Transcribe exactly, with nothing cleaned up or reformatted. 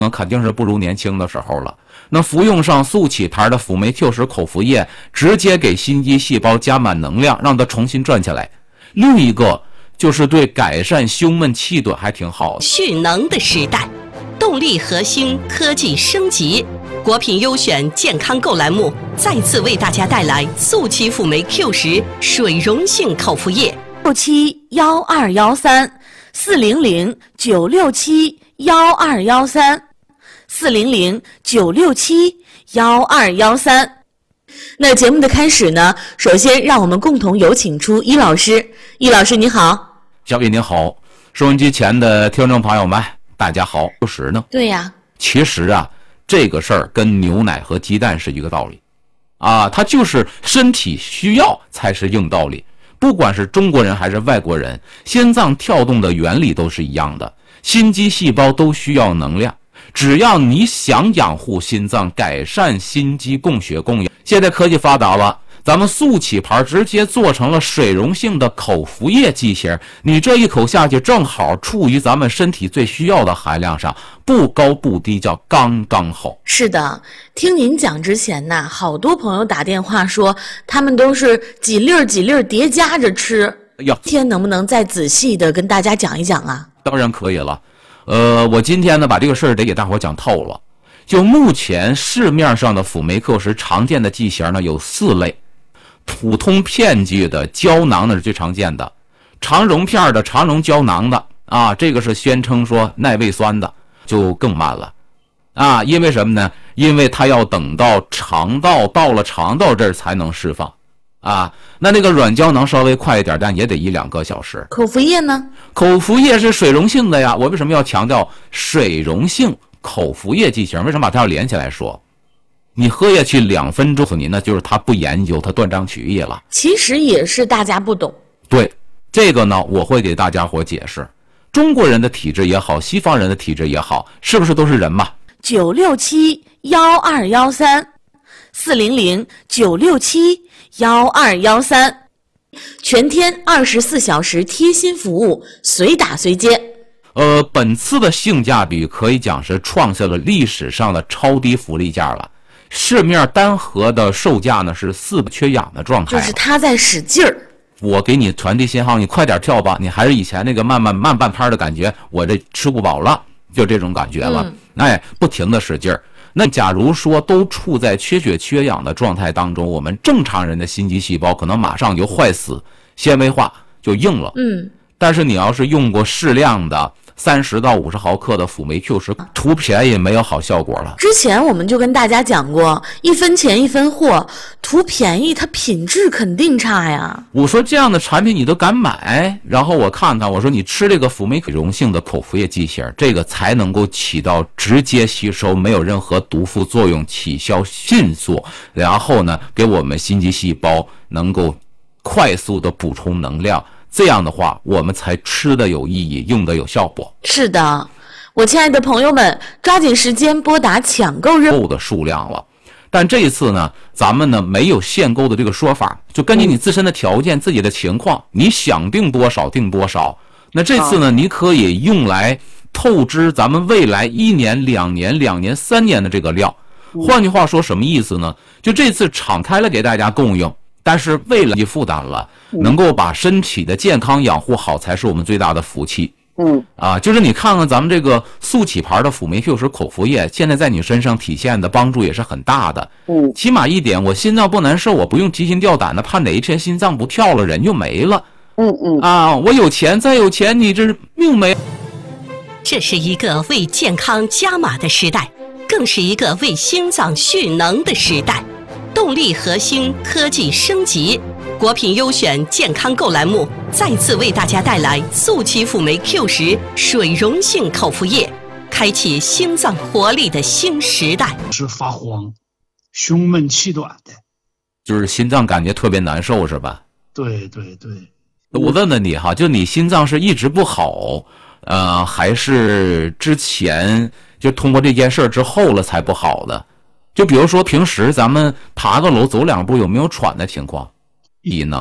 那肯定是不如年轻的时候了。那服用上速起牌的辅酶 Q 十口服液，直接给心肌细胞加满能量，让它重新转起来。另一个就是对改善胸闷气短还挺好的。 蓄能的时代，动力核心科技升级，国品优选健康购栏目再次为大家带来速起辅酶 Q 十水溶性口服液。 六七幺二幺三四零零九六七幺二幺三四零零九六七幺二幺三。那节目的开始呢，首先让我们共同有请出易老师。易老师你好。 小伟您好，收音机前的听众朋友们大家好。就是呢， 对呀， 其实啊，这个事儿跟牛奶和鸡蛋是一个道理啊，它就是身体需要才是硬道理。不管是中国人还是外国人，心脏跳动的原理都是一样的，心肌细胞都需要能量。只要你想养护心脏，改善心肌供血供氧，现在科技发达了，咱们速起牌直接做成了水溶性的口服液剂型，你这一口下去正好处于咱们身体最需要的含量上，不高不低，叫刚刚好。 是的，听您讲之前呐，好多朋友打电话说他们都是几粒儿几粒儿叠加着吃。 哎呀， 今天能不能再仔细的跟大家讲一讲啊？ 当然可以了。呃，我今天呢把这个事儿得给大伙讲透了。就目前市面上的辅酶 Q 十常见的剂型呢有四类，普通片剂的、胶囊的是最常见的，肠溶片的、肠溶胶囊的啊，这个是宣称说耐胃酸的，就更慢了啊。因为什么呢？因为它要等到肠道到了肠道这儿才能释放啊。那那个软胶囊稍微快一点，但也得一两个小时。 口服液呢？ 口服液是水溶性的呀。我为什么要强调水溶性口服液剂型？为什么把它要连起来说？你喝下去两分钟，您呢就是他不研究，他断章取义了。 其实也是大家不懂。 对，这个呢我会给大家伙解释。中国人的体质也好，西方人的体质也好，是不是都是人嘛？ 九六七幺二幺三四零零九六七幺二幺三，全天二十四小时贴心服务，随打随接。 呃，本次的性价比可以讲是创下了历史上的超低福利价了。市面单盒的售价呢是四缺氧的状态， 就是他在使劲儿。 我给你传递信号，你快点跳吧，你还是以前那个慢慢慢半拍的感觉，我这吃不饱了，就这种感觉了。嗯、哎，不停的使劲儿。那假如说都处在缺血缺氧的状态当中，我们正常人的心肌细胞可能马上就坏死、纤维化，就硬了。 嗯， 但是你要是用过适量的三十到五十毫克的辅酶 Q 十，图便宜没有好效果了。 之前我们就跟大家讲过，一分钱一分货，图便宜它品质肯定差呀。 我说这样的产品你都敢买，然后我看看，我说你吃这个辅酶水溶性的口服液剂型，这个才能够起到直接吸收，没有任何毒副作用，起效迅速，然后呢给我们心肌细胞能够快速的补充能量。这样的话我们才吃的有意义，用的有效果。 是的，我亲爱的朋友们，抓紧时间拨打抢购任务的数量了。但这一次呢咱们呢没有限购的这个说法，就根据你自身的条件、自己的情况，你想定多少定多少。那这次呢你可以用来透支咱们未来一年、两年、两年、三年的这个量。换句话说什么意思呢？就这次敞开了给大家供应，但是为了负担了，能够把身体的健康养护好才是我们最大的福气。 嗯啊，就是你看看咱们这个速起牌的辅酶 Q 十口服液，现在在你身上体现的帮助也是很大的。 嗯， 起码一点，我心脏不难受，我不用提心吊胆的，怕哪一天心脏不跳了，人就没了。 嗯嗯啊，我有钱再有钱，你这命没。 这是一个为健康加码的时代，更是一个为心脏蓄能的时代。动力核心科技升级，国品优选健康购栏目再次为大家带来速起辅酶 Q 十水溶性口服液，开启心脏活力的新时代。 是发慌、胸闷气短的， 就是心脏感觉特别难受，是吧？ 对对对。 我问问你哈，就你心脏是一直不好，呃，还是之前就通过这件事之后了才不好的？就比如说平时咱们爬个楼走两步有没有喘的情况？一能